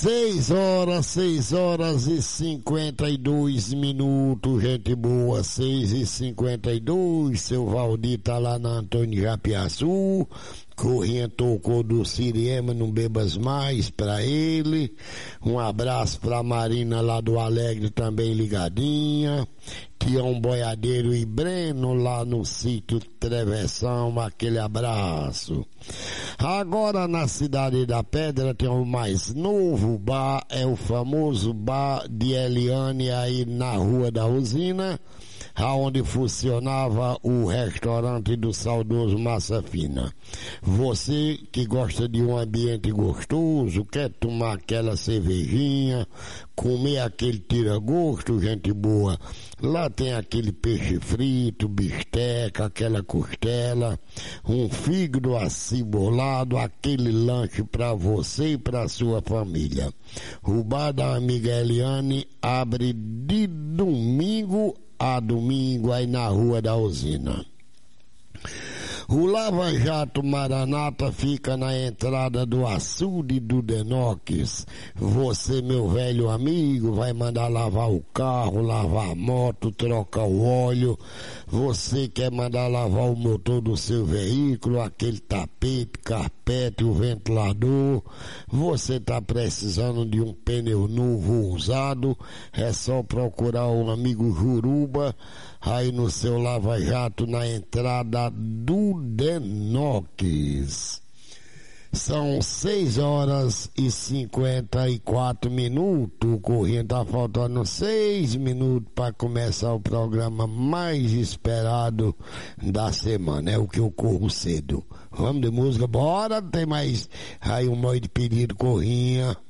6 horas e 52 minutos, gente boa, 6h52. Seu Valdir tá lá na Antônio Japiaçu. Corrinha tocou do Siriema, não bebas mais pra ele. Um abraço pra Marina lá do Alegre também ligadinha. Tião Boiadeiro e Breno lá no sítio Travessão, aquele abraço. Agora na Cidade da Pedra tem o mais novo bar, é o famoso bar de Eliane aí na Rua da Usina, aonde funcionava o restaurante do saudoso Massa Fina. Você que gosta de um ambiente gostoso, quer tomar aquela cervejinha, comer aquele tira-gosto, gente boa, lá tem aquele peixe frito, bisteca, aquela costela, um fígado acibolado, aquele lanche para você e para sua família. O bar da amiga Eliane abre de domingo a domingo aí na Rua da Usina. O Lava Jato Maranata fica na entrada do açude do Denoques. Você, meu velho amigo, vai mandar lavar o carro, lavar a moto, trocar o óleo. Você quer mandar lavar o motor do seu veículo, aquele tapete, carpete, o ventilador. Você está precisando de um pneu novo usado. É só procurar o amigo Juruba aí no seu Lava Jato na entrada do Denoques. São 6h54. O Corrinha tá faltando 6 minutos para começar o programa mais esperado da semana. É o que eu corro cedo. Vamos de música, bora, tem mais aí um monte de pedido, Corrinha.